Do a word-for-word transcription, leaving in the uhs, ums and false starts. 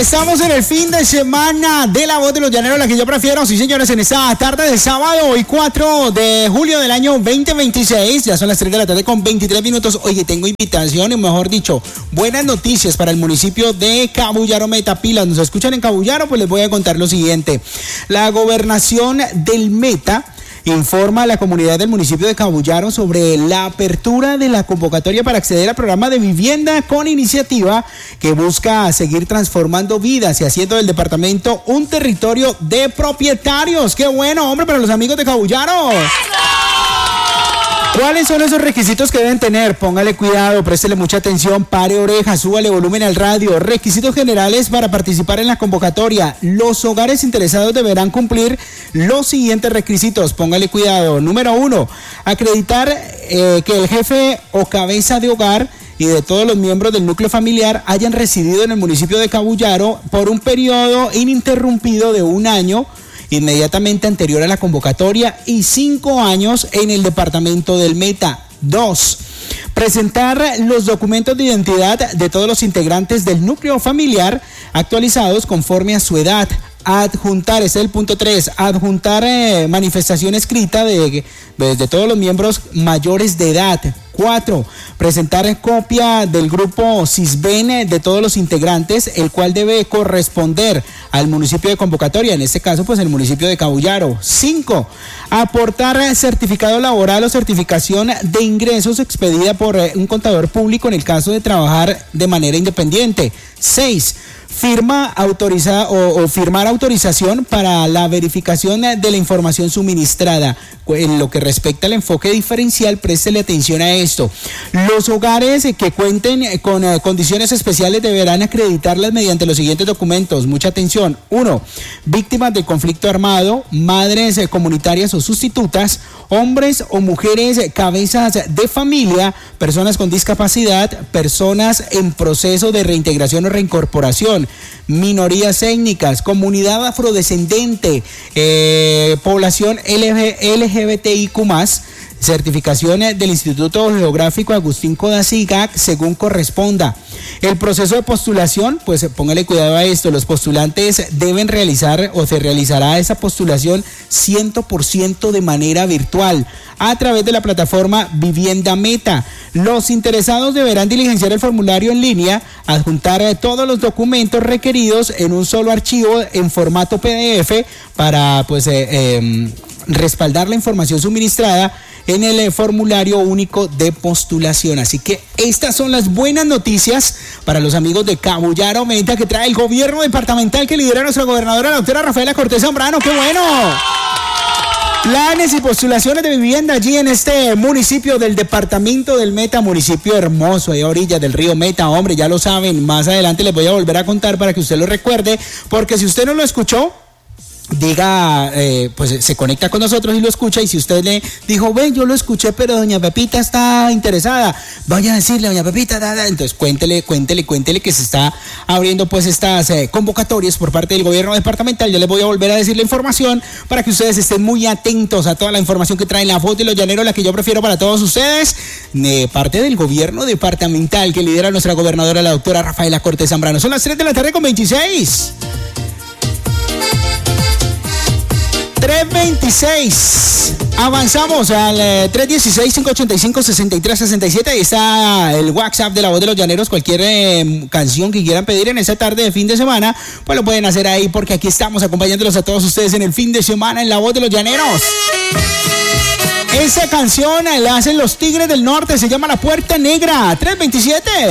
Estamos en el fin de semana de La Voz de los Llaneros, la que yo prefiero, sí señores, en esta tarde de sábado, hoy cuatro de julio del año veinte veintiséis, ya son las tres de la tarde con veintitrés minutos. Oye, tengo invitación, y mejor dicho, buenas noticias para el municipio de Cabullaro Meta. Pilas, nos escuchan en Cabullaro, pues les voy a contar lo siguiente. La gobernación del Meta informa a la comunidad del municipio de Cabullaro sobre la apertura de la convocatoria para acceder al programa de vivienda con iniciativa que busca seguir transformando vidas y haciendo del departamento un territorio de propietarios. ¡Qué bueno, hombre, para los amigos de Cabullaro! ¿Cuáles son esos requisitos que deben tener? Póngale cuidado, préstele mucha atención, pare orejas, súbale volumen al radio. Requisitos generales para participar en la convocatoria. Los hogares interesados deberán cumplir los siguientes requisitos. Póngale cuidado. Número uno, acreditar eh, que el jefe o cabeza de hogar y de todos los miembros del núcleo familiar hayan residido en el municipio de Cabullaro por un periodo ininterrumpido de un año inmediatamente anterior a la convocatoria y cinco años en el departamento del Meta. Dos, presentar los documentos de identidad de todos los integrantes del núcleo familiar actualizados conforme a su edad. Adjuntar, ese es el punto tres, adjuntar eh, manifestación escrita de, de, de todos los miembros mayores de edad. Cuatro, presentar copia del grupo SISBEN de todos los integrantes, el cual debe corresponder al municipio de convocatoria, en este caso pues el municipio de Cabullaro. Cinco, aportar certificado laboral o certificación de ingresos expedida por un contador público en el caso de trabajar de manera independiente. Seis, firma autorizada o, o firmar autorización para la verificación de la información suministrada. En lo que respecta al enfoque diferencial, préstele atención a esto. Los hogares que cuenten con eh, condiciones especiales deberán acreditarlas mediante los siguientes documentos. Mucha atención. Uno, víctimas de conflicto armado, madres eh, comunitarias o sustitutas, hombres o mujeres eh, cabezas de familia, personas con discapacidad, personas en proceso de reintegración o reincorporación, minorías étnicas, comunidad afrodescendente, eh, población L G B T I Q más, certificaciones del Instituto Geográfico Agustín Codazzi G A C según corresponda. El proceso de postulación, pues póngale cuidado a esto, los postulantes deben realizar o se realizará esa postulación cien por ciento de manera virtual a través de la plataforma Vivienda Meta. Los interesados deberán diligenciar el formulario en línea, adjuntar todos los documentos requeridos en un solo archivo en formato P D F para pues eh, eh, respaldar la información suministrada en el formulario único de postulación. Así que estas son las buenas noticias para los amigos de Cabullaro Meta que trae el gobierno departamental que lidera nuestra gobernadora, la doctora Rafaela Cortés Zambrano. ¡Qué bueno! Planes y postulaciones de vivienda allí en este municipio del departamento del Meta, municipio hermoso, ahí a orillas del río Meta, hombre, ya lo saben, más adelante les voy a volver a contar para que usted lo recuerde, porque si usted no lo escuchó, diga, eh, pues se conecta con nosotros y lo escucha, y si usted le dijo, ven, yo lo escuché, pero doña Pepita está interesada, vaya a decirle, doña Pepita, da, da. Entonces cuéntele, cuéntele, cuéntele que se está abriendo pues estas eh, convocatorias por parte del gobierno departamental. Yo les voy a volver a decir la información para que ustedes estén muy atentos a toda la información que trae La Voz de los Llaneros, la que yo prefiero para todos ustedes, de parte del gobierno departamental que lidera nuestra gobernadora, la doctora Rafaela Cortés Zambrano. Son las tres de la tarde con veintiséis. tres veintiséis. Avanzamos al eh, tres dieciséis, cinco ochenta y cinco, sesenta y tres sesenta y siete. Ahí está el WhatsApp de La Voz de los Llaneros. Cualquier eh, canción que quieran pedir en esta tarde de fin de semana, pues lo pueden hacer ahí, porque aquí estamos acompañándolos a todos ustedes en el fin de semana en La Voz de los Llaneros. Esa canción la hacen los Tigres del Norte, se llama La Puerta Negra. tres veintisiete.